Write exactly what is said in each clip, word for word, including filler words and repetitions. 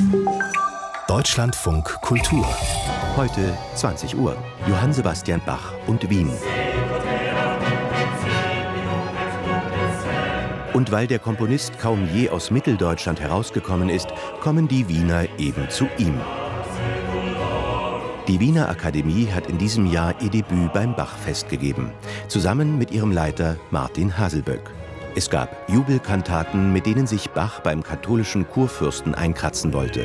Deutschlandfunk Kultur. Heute zwanzig Uhr. Johann Sebastian Bach und Wien. Und weil der Komponist kaum je aus Mitteldeutschland herausgekommen ist, kommen die Wiener eben zu ihm. Die Wiener Akademie hat in diesem Jahr ihr Debüt beim Bachfest gegeben, zusammen mit ihrem Leiter Martin Haselböck. Es gab Jubelkantaten, mit denen sich Bach beim katholischen Kurfürsten einkratzen wollte.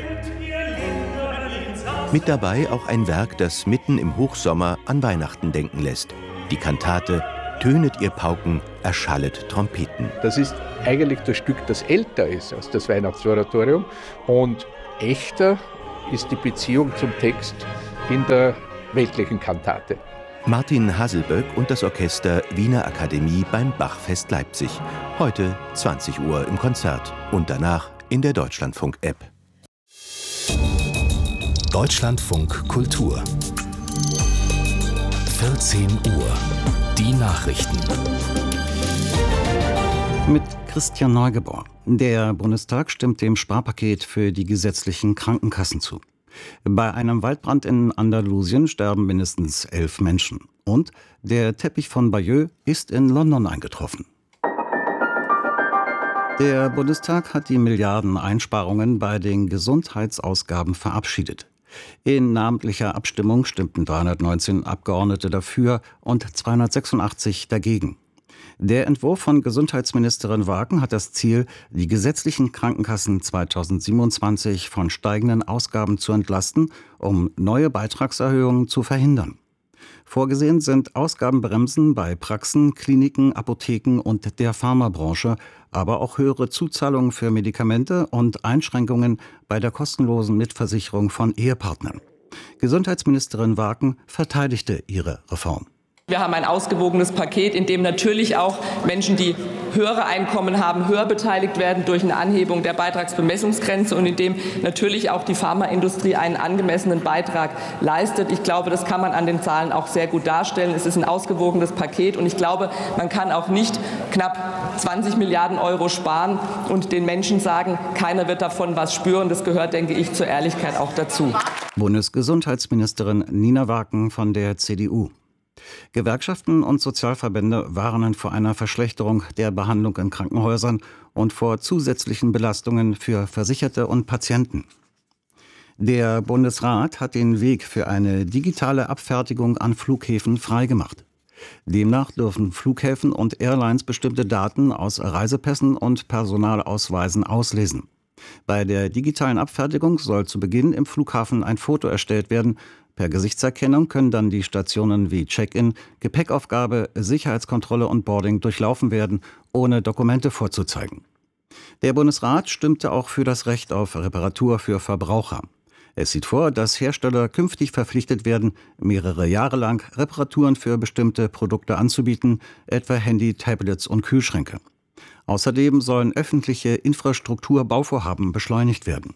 Mit dabei auch ein Werk, das mitten im Hochsommer an Weihnachten denken lässt. Die Kantate »Tönet ihr Pauken, erschallet Trompeten«. Das ist eigentlich das Stück, das älter ist als das Weihnachtsoratorium. Und echter ist die Beziehung zum Text in der weltlichen Kantate. Martin Haselböck und das Orchester Wiener Akademie beim Bachfest Leipzig. Heute zwanzig Uhr im Konzert und danach in der Deutschlandfunk-App. Deutschlandfunk Kultur. vierzehn Uhr. Die Nachrichten. Mit Christian Neugebauer. Der Bundestag stimmt dem Sparpaket für die gesetzlichen Krankenkassen zu. Bei einem Waldbrand in Andalusien sterben mindestens elf Menschen. Und der Teppich von Bayeux ist in London eingetroffen. Der Bundestag hat die Milliarden-Einsparungen bei den Gesundheitsausgaben verabschiedet. In namentlicher Abstimmung stimmten dreihundertneunzehn Abgeordnete dafür und zweihundertsechsundachtzig dagegen. Der Entwurf von Gesundheitsministerin Waken hat das Ziel, die gesetzlichen Krankenkassen zweitausendsiebenundzwanzig von steigenden Ausgaben zu entlasten, um neue Beitragserhöhungen zu verhindern. Vorgesehen sind Ausgabenbremsen bei Praxen, Kliniken, Apotheken und der Pharmabranche, aber auch höhere Zuzahlungen für Medikamente und Einschränkungen bei der kostenlosen Mitversicherung von Ehepartnern. Gesundheitsministerin Waken verteidigte ihre Reform. Wir haben ein ausgewogenes Paket, in dem natürlich auch Menschen, die höhere Einkommen haben, höher beteiligt werden durch eine Anhebung der Beitragsbemessungsgrenze und in dem natürlich auch die Pharmaindustrie einen angemessenen Beitrag leistet. Ich glaube, das kann man an den Zahlen auch sehr gut darstellen. Es ist ein ausgewogenes Paket und ich glaube, man kann auch nicht knapp zwanzig Milliarden Euro sparen und den Menschen sagen, keiner wird davon was spüren. Das gehört, denke ich, zur Ehrlichkeit auch dazu. Bundesgesundheitsministerin Nina Waken von der C D U. Gewerkschaften und Sozialverbände warnen vor einer Verschlechterung der Behandlung in Krankenhäusern und vor zusätzlichen Belastungen für Versicherte und Patienten. Der Bundesrat hat den Weg für eine digitale Abfertigung an Flughäfen freigemacht. Demnach dürfen Flughäfen und Airlines bestimmte Daten aus Reisepässen und Personalausweisen auslesen. Bei der digitalen Abfertigung soll zu Beginn im Flughafen ein Foto erstellt werden. Per Gesichtserkennung können dann die Stationen wie Check-in, Gepäckaufgabe, Sicherheitskontrolle und Boarding durchlaufen werden, ohne Dokumente vorzuzeigen. Der Bundesrat stimmte auch für das Recht auf Reparatur für Verbraucher. Es sieht vor, dass Hersteller künftig verpflichtet werden, mehrere Jahre lang Reparaturen für bestimmte Produkte anzubieten, etwa Handy, Tablets und Kühlschränke. Außerdem sollen öffentliche Infrastrukturbauvorhaben beschleunigt werden.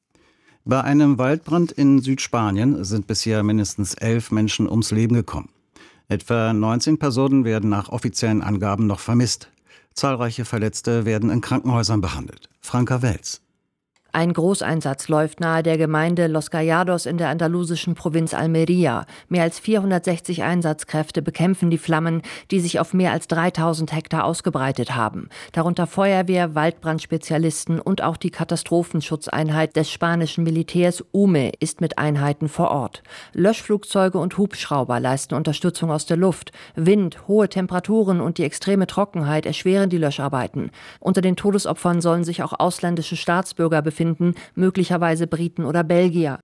Bei einem Waldbrand in Südspanien sind bisher mindestens elf Menschen ums Leben gekommen. Etwa neunzehn Personen werden nach offiziellen Angaben noch vermisst. Zahlreiche Verletzte werden in Krankenhäusern behandelt. Franka Welz. Ein Großeinsatz läuft nahe der Gemeinde Los Callados in der andalusischen Provinz Almería. Mehr als vierhundertsechzig Einsatzkräfte bekämpfen die Flammen, die sich auf mehr als dreitausend Hektar ausgebreitet haben. Darunter Feuerwehr, Waldbrandspezialisten und auch die Katastrophenschutzeinheit des spanischen Militärs U M E ist mit Einheiten vor Ort. Löschflugzeuge und Hubschrauber leisten Unterstützung aus der Luft. Wind, hohe Temperaturen und die extreme Trockenheit erschweren die Löscharbeiten. Unter den Todesopfern sollen sich auch ausländische Staatsbürger befinden, möglicherweise Briten oder Belgier.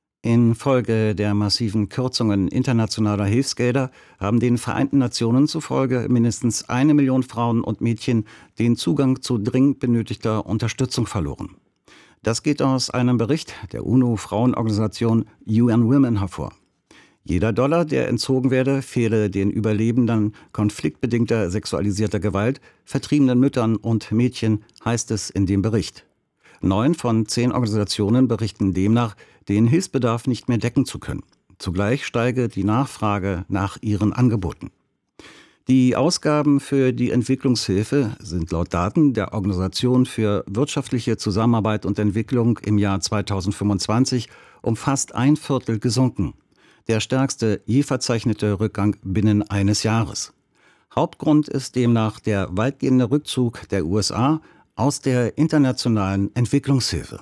Infolge der massiven Kürzungen internationaler Hilfsgelder haben den Vereinten Nationen zufolge mindestens eine Million Frauen und Mädchen den Zugang zu dringend benötigter Unterstützung verloren. Das geht aus einem Bericht der UNO-Frauenorganisation U N Women hervor. Jeder Dollar, der entzogen werde, fehle den Überlebenden konfliktbedingter sexualisierter Gewalt, vertriebenen Müttern und Mädchen, heißt es in dem Bericht. Neun von zehn Organisationen berichten demnach, den Hilfsbedarf nicht mehr decken zu können. Zugleich steige die Nachfrage nach ihren Angeboten. Die Ausgaben für die Entwicklungshilfe sind laut Daten der Organisation für wirtschaftliche Zusammenarbeit und Entwicklung im Jahr zweitausendfünfundzwanzig um fast ein Viertel gesunken. Der stärkste je verzeichnete Rückgang binnen eines Jahres. Hauptgrund ist demnach der weitgehende Rückzug der U S A aus der internationalen Entwicklungshilfe.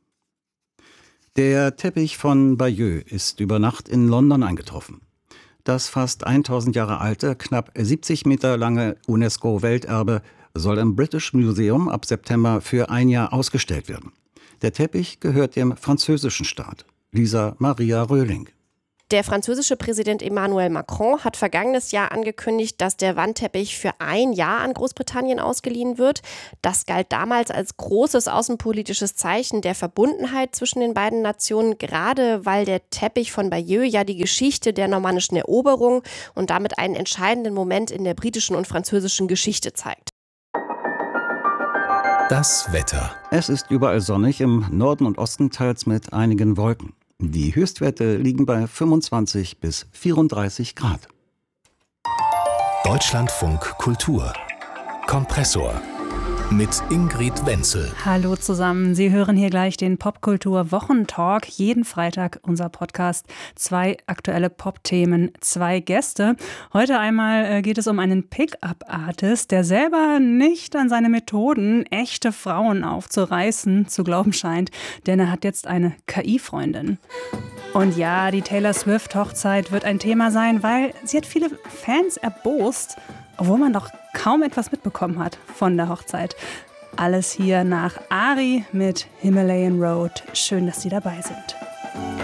Der Teppich von Bayeux ist über Nacht in London eingetroffen. Das fast tausend Jahre alte, knapp siebzig Meter lange UNESCO-Welterbe soll im British Museum ab September für ein Jahr ausgestellt werden. Der Teppich gehört dem französischen Staat. Lisa Maria Röhling. Der französische Präsident Emmanuel Macron hat vergangenes Jahr angekündigt, dass der Wandteppich für ein Jahr an Großbritannien ausgeliehen wird. Das galt damals als großes außenpolitisches Zeichen der Verbundenheit zwischen den beiden Nationen, gerade weil der Teppich von Bayeux ja die Geschichte der normannischen Eroberung und damit einen entscheidenden Moment in der britischen und französischen Geschichte zeigt. Das Wetter. Es ist überall sonnig, im Norden und Osten teils mit einigen Wolken. Die Höchstwerte liegen bei fünfundzwanzig bis vierunddreißig Grad. Deutschlandfunk Kultur. Kompressor. Mit Ingrid Wenzel. Hallo zusammen, Sie hören hier gleich den Popkultur-Wochentalk. Jeden Freitag unser Podcast. Zwei aktuelle Pop-Themen, zwei Gäste. Heute einmal geht es um einen Pickup-Artist, der selber nicht an seine Methoden, echte Frauen aufzureißen, zu glauben scheint. Denn er hat jetzt eine K I-Freundin. Und ja, die Taylor Swift-Hochzeit wird ein Thema sein, weil sie hat viele Fans erbost, obwohl man doch kaum etwas mitbekommen hat von der Hochzeit. Alles hier nach Ari mit Himalayan Road. Schön, dass Sie dabei sind.